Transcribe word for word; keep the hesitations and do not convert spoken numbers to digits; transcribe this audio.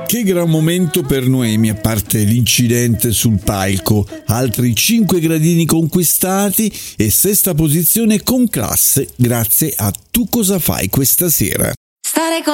Che gran momento per Noemi, a parte l'incidente sul palco, altri cinque gradini conquistati e sesta posizione con classe grazie a Tu cosa fai questa sera. Stare con